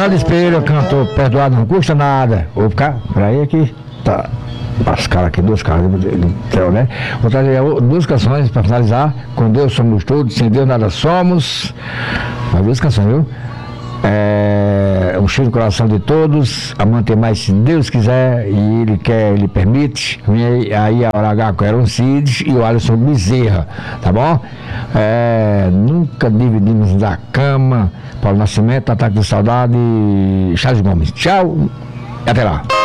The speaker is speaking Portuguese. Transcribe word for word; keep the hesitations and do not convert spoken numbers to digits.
Fernando Espelho cantou Perdoado Não Custa Nada. Vou ficar, peraí aqui, tá. As caras aqui, duas caras, né? Vou trazer duas canções para finalizar. Com Deus somos todos, sem Deus nada somos. As duas canções, viu? É, um cheiro no coração de todos. Amante mais se Deus quiser, e Ele quer, Ele permite. Vem aí a hora H com Aaron Cid e o Alisson Bezerra, tá bom? É, nunca dividimos da cama. Paulo Nascimento, Ataque de Saudade, Charles Gomes. Tchau e até lá.